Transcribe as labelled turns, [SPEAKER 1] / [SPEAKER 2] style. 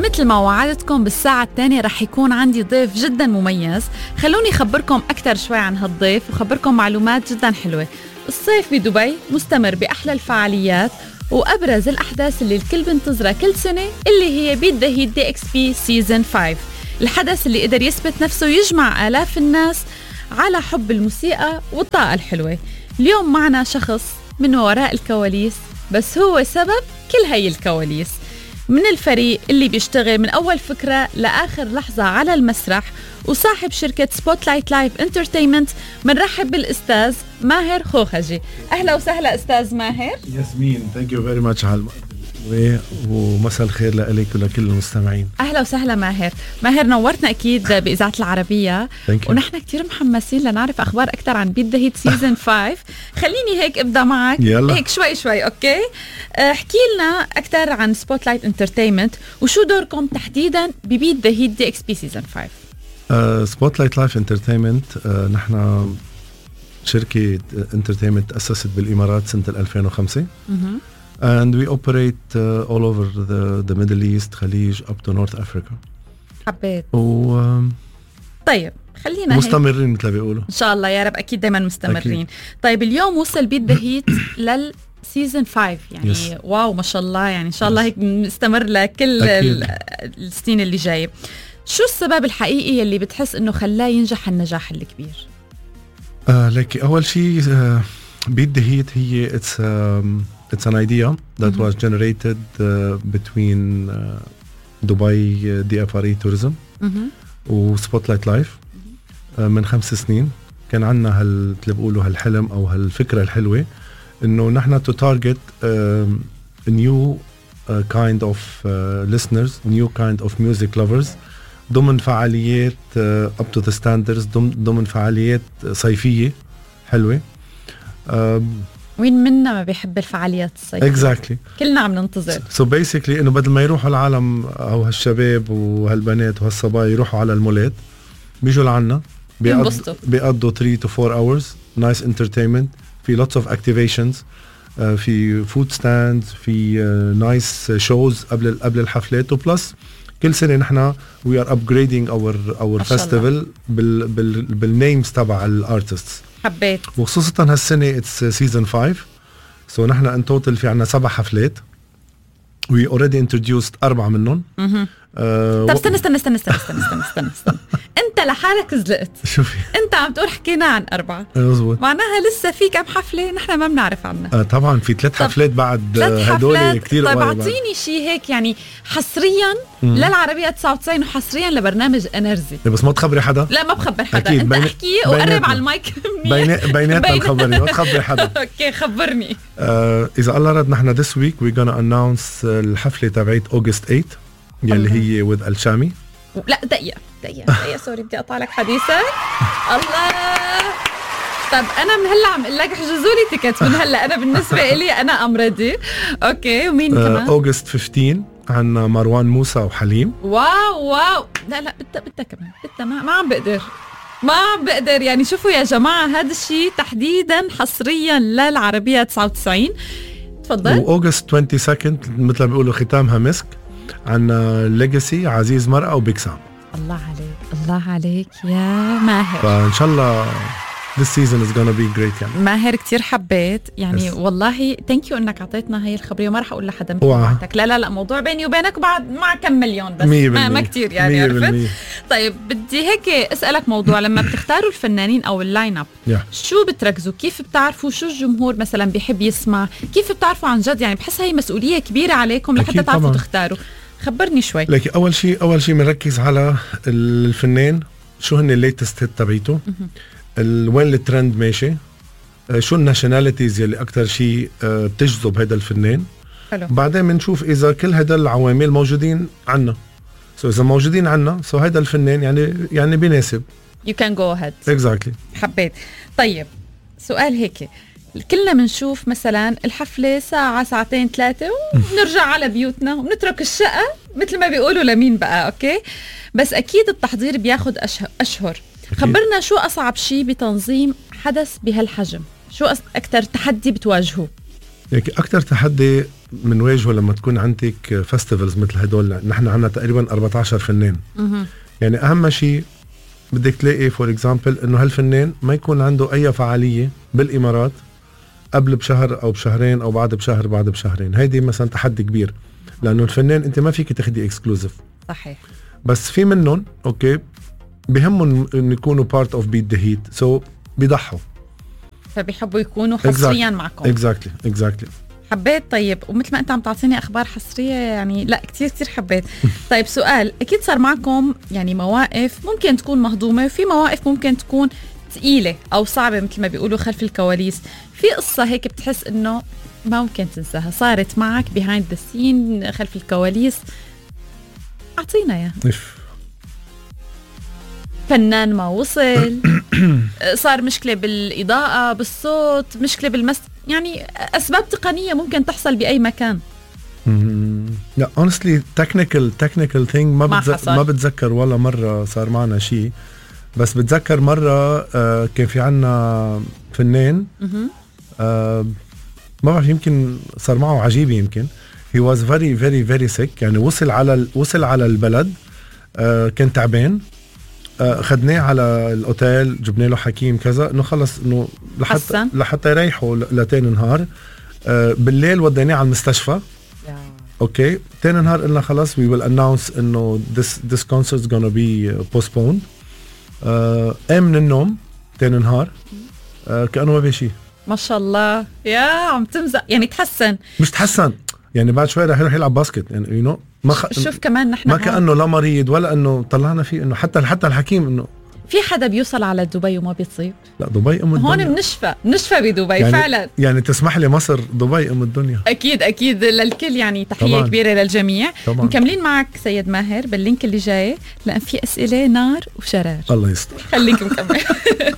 [SPEAKER 1] ومثل ما وعدتكم بالساعة الثانية رح يكون عندي ضيف جدا مميز. خلوني أخبركم أكتر شوي عن هالضيف وخبركم معلومات جدا حلوة. الصيف بدبي مستمر بأحلى الفعاليات وأبرز الأحداث اللي الكل بنتظرها كل سنة اللي هي بيت ذا هيت دي اكس بي سيزن 5، الحدث اللي قدر يثبت نفسه يجمع آلاف الناس على حب الموسيقى والطاقة الحلوة. اليوم معنا شخص من وراء الكواليس، بس هو سبب كل هاي الكواليس، من الفريق اللي بيشتغل من أول فكرة لآخر لحظة على المسرح، وصاحب شركة سبوتلايت لايف انترتينمنت. منرحب بالأستاذ ماهر خوخجي. أهلا وسهلا أستاذ ماهر.
[SPEAKER 2] ياسمين، thank you very much على ومساء الخير لك ولكل المستمعين.
[SPEAKER 1] أهلا وسهلا ماهر. ماهر نورتنا أكيد بإذاعة العربية، ونحن كتير محمسين لنعرف أخبار أكتر عن بيت ذا هيت سيزن 5. خليني هيك أبدأ معك يلا. هيك شوي أوكي، احكي لنا أكتر عن سبوتلايت انترتينمنت وشو دوركم تحديدا ببيت ذا هيت دي اكس بي سيزن 5.
[SPEAKER 2] سبوتلايت لايف انترتينمنت نحن شركة انترتينمنت تأسست بالإمارات سنة 2005. And we operate all over the Middle East, خليج up to North Africa.
[SPEAKER 1] حبيت. طيب خلينا
[SPEAKER 2] مستمرين مثل بيقولوا
[SPEAKER 1] إن شاء الله يا رب، أكيد دايما مستمرين. طيب اليوم وصل بيت ذا هيت للسيزن 5 يعني yes. واو ما شاء الله، يعني إن شاء الله هيك نستمر لكل السنين اللي جاية. شو السبب الحقيقي اللي بتحس إنه خلاه ينجح النجاح الكبير؟
[SPEAKER 2] لك أول شيء بيت ذا هيت هي it's an idea that was generated between Dubai DFRE Tourism و Spotlight Life من 5 سنين. كان عنا اللي بقولوا هالحلم أو هالفكرة الحلوة إنه نحن to target new kind of listeners, new kind of music lovers ضمن فعاليات up to the standards، ضمن فعاليات صيفية حلوة.
[SPEAKER 1] وين منا ما بيحب الفعاليات الصيفية؟
[SPEAKER 2] exactly.
[SPEAKER 1] كلنا عم ننتظر.
[SPEAKER 2] so basically إنه بدل ما يروحوا العالم أو هالشباب وهالبنات وهالصبايا يروحوا على المولات، بيجوا لعنا بيقضوا 3 to 4 hours nice entertainment، في lots of activations، في food stands، في nice shows قبل الحفلات، وبلس كل سنة نحنا we are upgrading our festival بالnames تبع الارتستس.
[SPEAKER 1] حبيت.
[SPEAKER 2] وخصوصا هالسنة it's season 5، so نحنا in total في عنا 7 حفلات. we already introduced 4 منهم.
[SPEAKER 1] طب استنى انت لحالك زلقت.
[SPEAKER 2] شوفي
[SPEAKER 1] انت عم تقول حكينا عن 4
[SPEAKER 2] مزبوط،
[SPEAKER 1] معناها لسه في كم حفلة نحن ما بنعرف عنها.
[SPEAKER 2] طبعا في 3 حفلات بعد هدول كتير.
[SPEAKER 1] طيب اعطيني شيء هيك يعني حصريا للعربية 99 وحصريا لبرنامج انرجي.
[SPEAKER 2] بس ما تخبري حدا.
[SPEAKER 1] لا ما بخبر حدا، انت احكي وقرب على المايك
[SPEAKER 2] بيناتنا الخبري، ما تخبري حدا.
[SPEAKER 1] اوكي خبرني.
[SPEAKER 2] اذا الله رد نحن this week we gonna announce الحفلة تبعت August 8 يلي هي with الشامي.
[SPEAKER 1] لا دقيقة سوري بدي اقطع لك حديثك. الله. طب انا من هلا عم اقول لك احجزوا لي تيكت من هلا، انا بالنسبه لي انا ام ريدي. اوكي ومين كمان؟
[SPEAKER 2] اوغست 15 عندنا مروان موسى وحليم.
[SPEAKER 1] واو لا بدها كمان بدها ما عم بقدر يعني. شوفوا يا جماعه هذا الشيء تحديدا حصريا للعربيه 99. تفضل.
[SPEAKER 2] واوغست 22 مثل ما بيقولوا ختامها مسك، عندنا ليجاسي عزيز مرقة وبيك سام.
[SPEAKER 1] الله عليك يا ماهر.
[SPEAKER 2] فإن شاء الله this season is gonna be great يعني.
[SPEAKER 1] ماهر كتير حبيت يعني والله ثانك يو انك اعطيتنا هاي الخبريه، وما راح اقول لحدا مثلك. لا موضوع بيني وبينك وبعد مع كم مليون بس ما كتير يعني عرفت. طيب بدي هيك اسالك موضوع، لما بتختاروا الفنانين او اللاين اب شو بتركزوا؟ كيف بتعرفوا شو الجمهور مثلا بيحب يسمع؟ كيف بتعرفوا عن جد يعني؟ بحس هاي مسؤوليه كبيره عليكم لحتى تعرفوا تختاروا. خبرني شوي.
[SPEAKER 2] لكن اول شيء بنركز على الفنان، شو هن الليتست هيت تبعيته، وين الترند ماشي، شو الناشوناليتيز يلي اكتر شيء بتجذب هذا الفنان.
[SPEAKER 1] حلو.
[SPEAKER 2] بعدين بنشوف اذا كل هذا العوامل موجودين عنا، اذا موجودين عنا هذا الفنان يعني بيناسب.
[SPEAKER 1] you can go ahead.
[SPEAKER 2] exactly.
[SPEAKER 1] حبيت. طيب سؤال هيك، كلنا بنشوف مثلا الحفلة ساعة 2 3 ونرجع على بيوتنا ونترك الشقة مثل ما بيقولوا لمين بقى. اوكي بس اكيد التحضير بياخد اشهر. خبرنا شو اصعب شيء بتنظيم حدث بهالحجم؟ شو اكتر تحدي بتواجهه؟
[SPEAKER 2] اكتر تحدي منواجهه لما تكون عندك فيستيفالز مثل هدول. نحن عنا تقريبا 14 فنان. يعني اهم شيء بدك تلاقي فور اكزامبل انه هالفنان ما يكون عنده اي فعاليه بالامارات قبل بشهر او بشهرين او بعد بشهر بعد بشهرين. هيدي مثلا تحدي كبير، لانه الفنان انت ما فيك تاخدي اكسكلوزيف.
[SPEAKER 1] صحيح.
[SPEAKER 2] بس في منهم اوكي بهمهم انه يكونوا بارت اوف بيت ذا هيت، سو بيضحوا،
[SPEAKER 1] فبيحبوا يكونوا حصريا معكم.
[SPEAKER 2] اكزاكتلي.
[SPEAKER 1] حبيت. طيب ومثل ما انت عم تعطيني اخبار حصريه يعني لا كتير حبيت. طيب سؤال، اكيد صار معكم يعني مواقف ممكن تكون مهضومه وفي مواقف ممكن تكون ثقيله او صعبه مثل ما بيقولوا خلف الكواليس. في قصه هيك بتحس انه ما ممكن تنساها صارت معك behind the scene خلف الكواليس؟ اعطينا اياها. فنان ما وصل، صار مشكلة بالإضاءة، بالصوت، مشكلة يعني أسباب تقنية ممكن تحصل بأي مكان.
[SPEAKER 2] لا honestly technical thing ما بتذكر ولا مرة صار معنا شيء. بس بتذكر مرة كان في عنا فنان ما بعرف يمكن صار معه عجيب، يمكن he was very sick. يعني وصل على البلد كان تعبان. خدناه على الاوتيل، جبنا له حكيم كذا انه خلص انه لحتى يريحوا لتاني نهار. بالليل وديناه على المستشفى. اوكي تاني نهار قلنا خلص we will announce انه this concert is gonna be postponed. قام من النوم تاني نهار كأنه ما بشي.
[SPEAKER 1] ما شاء الله. يا عم تمزق يعني تحسن.
[SPEAKER 2] مش تحسن يعني بعد شوي رح يلعب باسكت يعني
[SPEAKER 1] شوف كمان نحن
[SPEAKER 2] ما كأنه لا مريض ولا انه طلعنا فيه انه حتى الحكيم انه
[SPEAKER 1] في حدا بيوصل على دبي وما بيصيب.
[SPEAKER 2] لا دبي ام الدنيا.
[SPEAKER 1] هون بنشفى بدبي يعني فعلا. يعني
[SPEAKER 2] تسمح لي مصر دبي ام الدنيا.
[SPEAKER 1] اكيد للكل يعني تحية طبعاً. كبيرة للجميع طبعاً. مكملين معك سيد ماهر باللينك اللي جاي لان في اسئلة نار وشرار.
[SPEAKER 2] الله يستر.
[SPEAKER 1] خليك مكمل.